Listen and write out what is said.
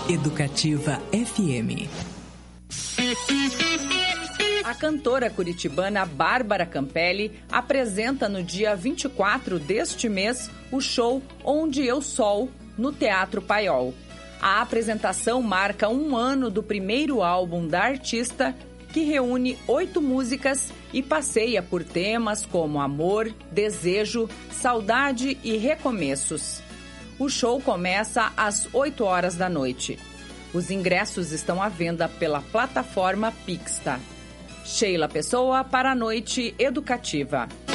Educativa FM. A cantora curitibana Bárbara Campelli apresenta no dia 24 deste mês o show Onde Eu Sol, no Teatro Paiol. A apresentação marca 1 ano do primeiro álbum da artista, que reúne 8 músicas e passeia por temas como amor, desejo, saudade e recomeços. O show começa às 8 horas da noite. Os ingressos estão à venda pela plataforma Pixta. Sheila Pessoa para a Noite Educativa.